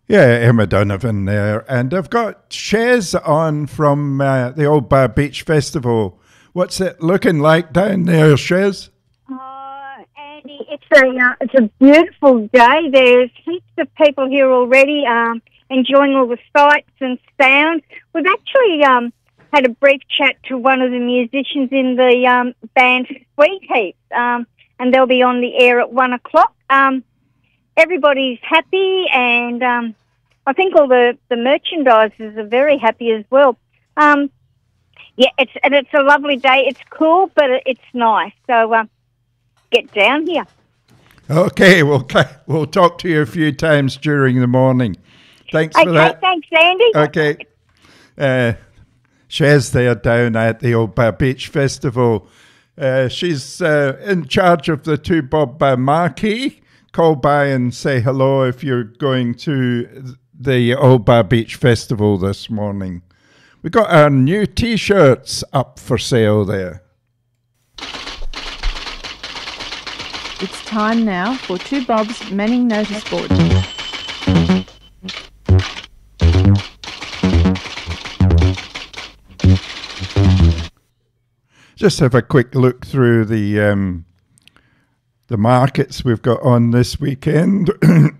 Yeah, Emma Donovan there. And I've got Shez on from the Old Bar Beach Festival. What's it looking like down there, Shez? Andy, it's a beautiful day. There's heaps of people here already enjoying all the sights and sounds. We've actually had a brief chat to one of the musicians in the band Sweet Heaps, and they'll be on the air at 1 o'clock. Everybody's happy, and I think all the merchandisers are very happy as well. It's a lovely day. It's cool, but it's nice. So get down here. Okay, we'll talk to you a few times during the morning. Thanks for that. Okay, thanks, Andy. Okay. Shez there down at the Old Bar Beach Festival. She's in charge of the Two Bob Marquee. Call by and say hello if you're going to the Old Bar Beach Festival this morning. We got our new T-shirts up for sale there. It's time now for Two Bob's Manning Notice Board. Just have a quick look through the markets we've got on this weekend.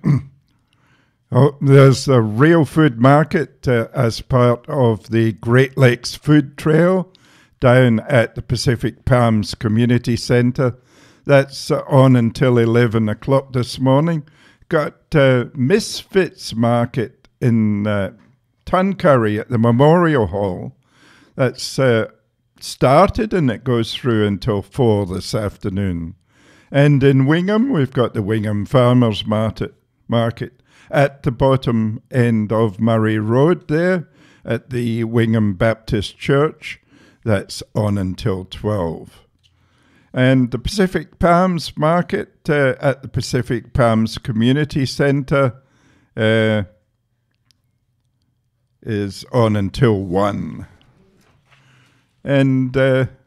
There's a real food market as part of the Great Lakes Food Trail down at the Pacific Palms Community Centre. That's on until 11 o'clock this morning. Got Misfits Market in Tuncurry at the Memorial Hall. That's started and it goes through until 4 this afternoon. And in Wingham, we've got the Wingham Farmers Market at the bottom end of Murray Road there at the Wingham Baptist Church. That's on until 12. And the Pacific Palms Market at the Pacific Palms Community Centre is on until 1. And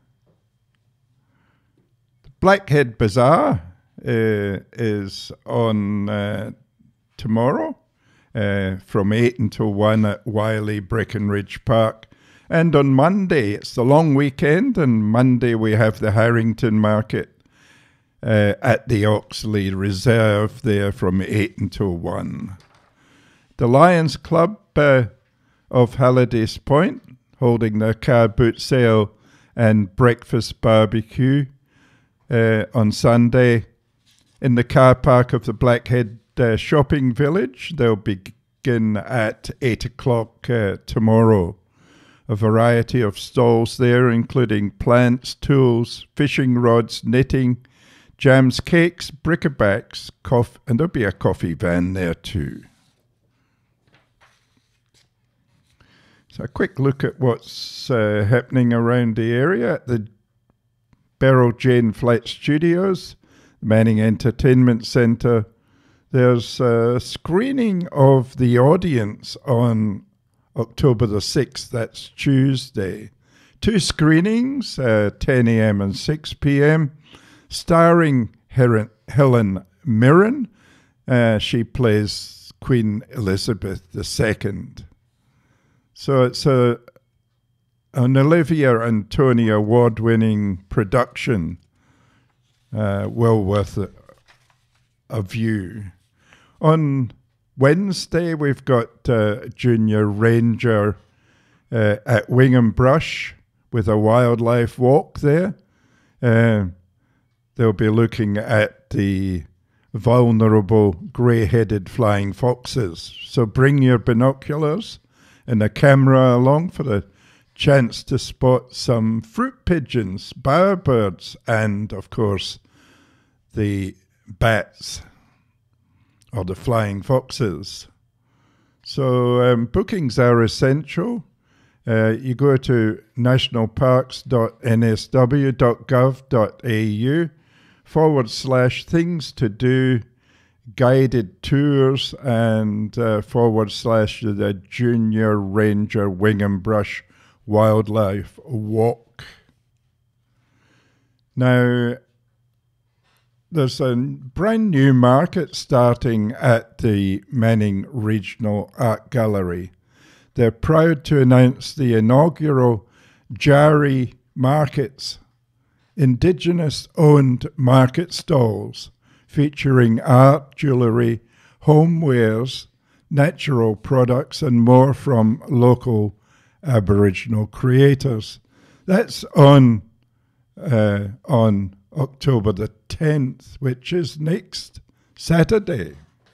Blackhead Bazaar is on tomorrow from 8 until 1 at Wiley Breckenridge Park. And on Monday, it's the long weekend, and Monday we have the Harrington Market at the Oxley Reserve there from 8 until 1. The Lions Club of Halliday's Point holding their car boot sale and breakfast barbecue on Sunday in the car park of the Blackhead Shopping Village. They'll begin at 8 o'clock tomorrow. A variety of stalls there, including plants, tools, fishing rods, knitting, jams, cakes, bric-a-bracs, and there'll be a coffee van there too. So a quick look at what's happening around the area at the Beryl Jane Flight Studios, Manning Entertainment Centre. There's a screening of The Audience on October the 6th, that's Tuesday. 2 screenings, 10 a.m. and 6 p.m, starring Helen Mirren. She plays Queen Elizabeth II. So it's an Olivia and Tony award-winning production, well worth a view. On Wednesday, we've got Junior Ranger at Wingham Brush with a wildlife walk there. They'll be looking at the vulnerable grey-headed flying foxes. So bring your binoculars and a camera along for the chance to spot some fruit pigeons, bowerbirds, and, of course, the bats, or the flying foxes. So bookings are essential. You go to nationalparks.nsw.gov.au/things to do, guided tours, and / the Junior Ranger Wingham Brush Wildlife Walk. Now, there's a brand new market starting at the Manning Regional Art Gallery. They're proud to announce the inaugural Jari Markets, Indigenous-owned market stalls featuring art, jewellery, homewares, natural products and more from local Aboriginal creators. That's on October the 10th, which is next Saturday.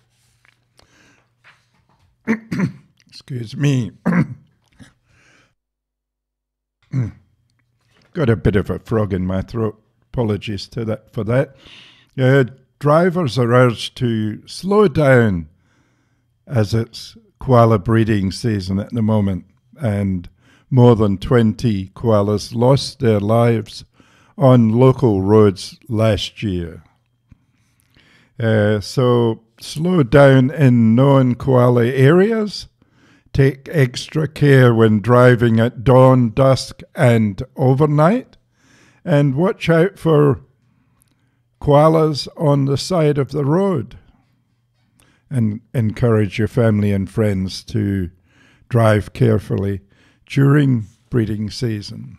Excuse me. Got a bit of a frog in my throat. Apologies to that for that. Drivers are urged to slow down as it's koala breeding season at the moment, and more than 20 koalas lost their lives on local roads last year. So slow down in known koala areas. Take extra care when driving at dawn, dusk and overnight. And watch out for koalas on the side of the road. And encourage your family and friends to drive carefully during breeding season.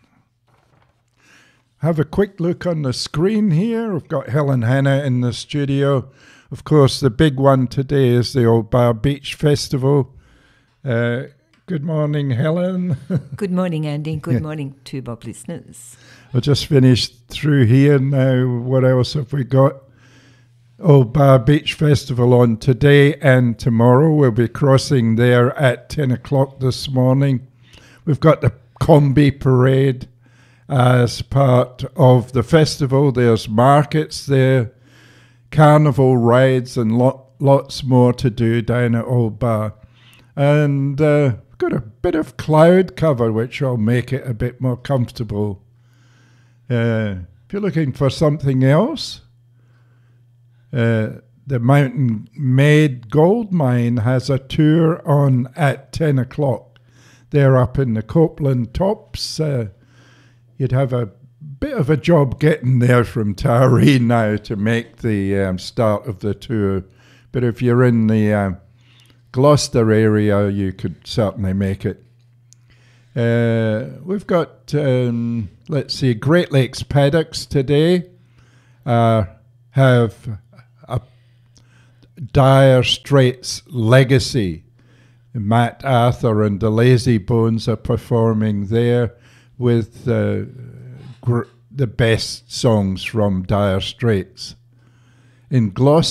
Have a quick look on the screen here. We've got Helen Hanna in the studio. Of course, the big one today is the Old Bar Beach Festival. Good morning, Helen. Good morning, Andy. Good morning to Bob listeners. I just finished through here now. What else have we got? Old Bar Beach Festival on today and tomorrow. We'll be crossing there at 10 o'clock this morning. We've got the Combi Parade as part of the festival. There's markets there, carnival rides and lots more to do down at Old Bar. And got a bit of cloud cover, which will make it a bit more comfortable. If you're looking for something else, the Mountain Maid Gold Mine has a tour on at 10 o'clock. They're up in the Copeland Tops. You'd have a bit of a job getting there from Taree now to make the start of the tour. But if you're in the Gloucester area, you could certainly make it. We've got, let's see, Great Lakes Paddocks today have a Dire Straits Legacy. Matt Arthur and the Lazy Bones are performing there with the best songs from Dire Straits. In Gloucester,